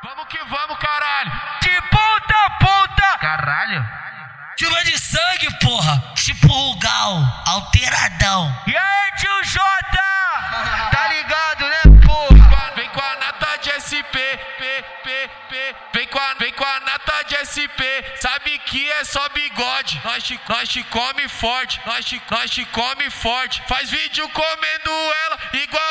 Vamos que vamos, caralho. De ponta a ponta. Caralho. Chuva de sangue, porra. Tipo Rugal, alteradão. E aí, tio Jota? Tá ligado, né, porra? Vem com a nata de SP, Vem com a nata de SP. Sabe que é só bigode. Nós te come forte. Nós te come forte. Faz vídeo comendo ela igual